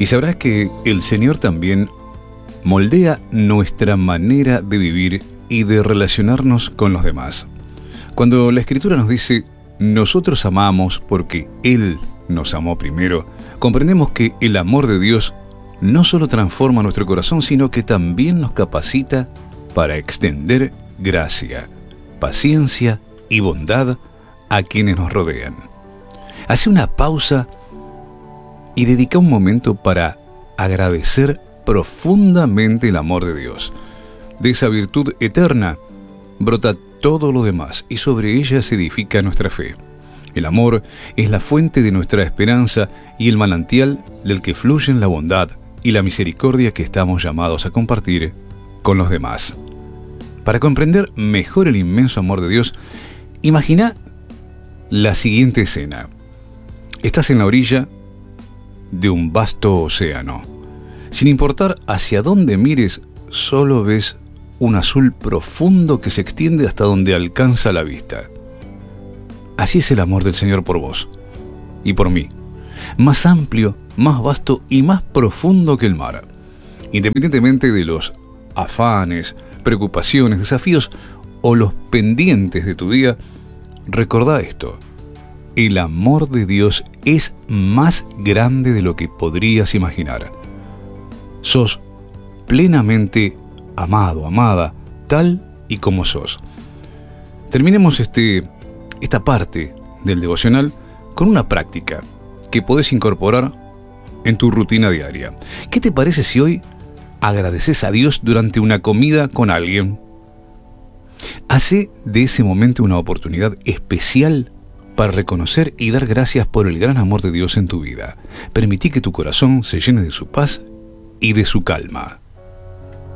Y sabrás que el Señor también moldea nuestra manera de vivir y de relacionarnos con los demás. Cuando la Escritura nos dice, nosotros amamos porque Él nos amó primero, comprendemos que el amor de Dios no solo transforma nuestro corazón, sino que también nos capacita para extender gracia, paciencia y bondad a quienes nos rodean. Hace una pausa y dedica un momento para agradecer profundamente el amor de Dios. De esa virtud eterna brota todo lo demás y sobre ella se edifica nuestra fe. El amor es la fuente de nuestra esperanza y el manantial del que fluyen la bondad y la misericordia que estamos llamados a compartir con los demás. Para comprender mejor el inmenso amor de Dios, imagina la siguiente escena. Estás en la orilla de un vasto océano. Sin importar hacia dónde mires, solo ves un azul profundo que se extiende hasta donde alcanza la vista. Así es el amor del Señor por vos y por mí. Más amplio, más vasto y más profundo que el mar. Independientemente de los afanes, preocupaciones, desafíos o los pendientes de tu día, recordá esto. El amor de Dios es más grande de lo que podrías imaginar. Sos plenamente amado, amada, tal y como sos. Terminemos esta parte del devocional con una práctica que podés incorporar en tu rutina diaria. ¿Qué te parece si hoy agradeces a Dios durante una comida con alguien? Hace de ese momento una oportunidad especial para reconocer y dar gracias por el gran amor de Dios en tu vida. Permití que tu corazón se llene de su paz y de su calma.